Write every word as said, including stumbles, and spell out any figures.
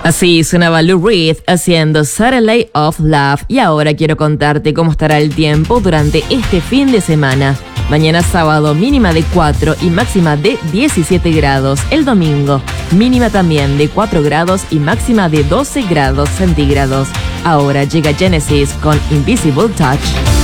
Así sonaba Lou Reed haciendo Satellite of Love. Y ahora quiero contarte cómo estará el tiempo durante este fin de semana. Mañana sábado mínima de cuatro y máxima de diecisiete grados. El domingo mínima también de cuatro grados y máxima de doce grados centígrados. Ahora llega Genesis con Invisible Touch.